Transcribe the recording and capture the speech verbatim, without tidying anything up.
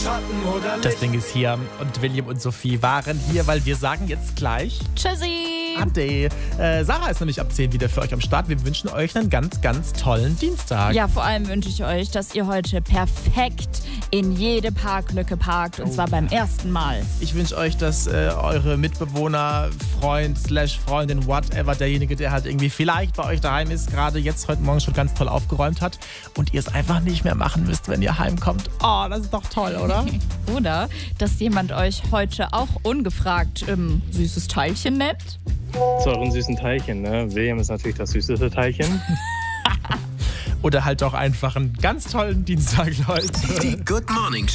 Schatten oder Licht. Das Ding ist hier und William und Sophie waren hier, weil wir sagen jetzt gleich Tschüssi. Ade. Äh, Sarah ist nämlich ab zehn wieder für euch am Start. Wir wünschen euch einen ganz, ganz tollen Dienstag. Ja, vor allem wünsche ich euch, dass ihr heute perfekt in jede Parklücke parkt. Und Oh. zwar beim ersten Mal. Ich wünsche euch, dass äh, eure Mitbewohner, Freund, slash Freundin, whatever, derjenige, der halt irgendwie vielleicht bei euch daheim ist, gerade jetzt heute Morgen schon ganz toll aufgeräumt hat und ihr es einfach nicht mehr machen müsst, wenn ihr heimkommt. Oh, das ist doch toll, oder? Oder dass jemand euch heute auch ungefragt ähm, süßes Teilchen nennt. Zu euren süßen Teilchen, ne? William ist natürlich das süßeste Teilchen. Oder halt doch einfach einen ganz tollen Dienstag, Leute. Die Good Morning Show.